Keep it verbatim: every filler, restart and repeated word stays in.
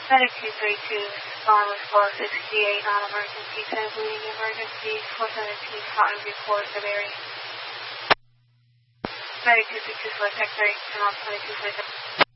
Medic two three two, spawn with flow sixty-eight, non-emergency, ten bleeding emergency, four seventeen, hot and report severity. Medic two three two, select X-ray, turn off twenty-two, select